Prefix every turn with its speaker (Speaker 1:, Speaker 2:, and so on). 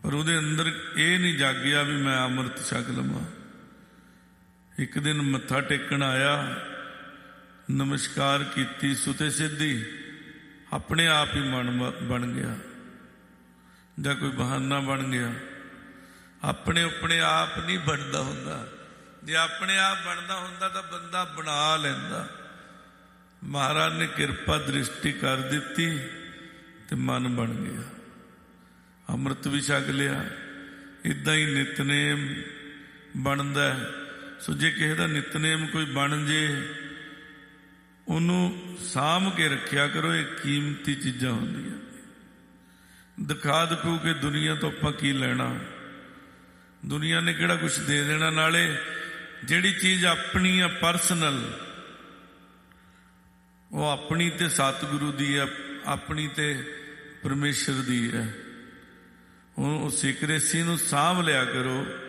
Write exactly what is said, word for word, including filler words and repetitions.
Speaker 1: पर उहदे अंदर ये नहीं जागिया भी मैं अमृत छक लवां। एक दिन मत्था टेकन आया, नमस्कार कीती, सुते सिद्धि अपने आप ही मन बन गया, जां कोई बहाना बन गया। अपने अपने आप नहीं बनता हुंदा, जे अपने आप बनता हुंदा तो बंदा बना लैंदा। महाराज ने कृपा दृष्टि कर दी ते मन बन गया, अमृत भी छक लिया। इदां ही नितनेम बनता है। सो जे किसी का नितनेम कोई बन जे, उन्होंने साम के रखिया करो, ये कीमती चीज़ां होंदियां। दिखा दिखू के दुनिया तो आपां की लैना, दुनिया ने किहड़ा कुछ दे देना। नाले जिहड़ी चीज़ अपनी है परसनल, वो अपनी ते सतगुरु दी है, अपनी ते परमेश्वर दी है। वो सीक्रेसी नूं साम लिया करो।